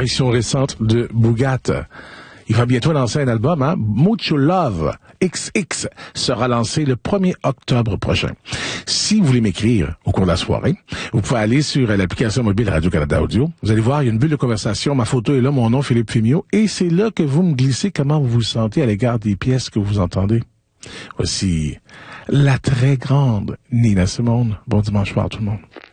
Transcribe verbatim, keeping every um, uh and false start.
parution récente de Bugatti. Il va bientôt lancer un album, hein? Mucho Love X X sera lancé le premier octobre prochain. Si vous voulez m'écrire au cours de la soirée, vous pouvez aller sur l'application mobile Radio-Canada Audio. Vous allez voir, il y a une bulle de conversation. Ma photo est là, mon nom, Philippe Fémiot. Et c'est là que vous me glissez comment vous vous sentez à l'égard des pièces que vous entendez. Voici la très grande Nina Simone. Bon dimanche soir, tout le monde.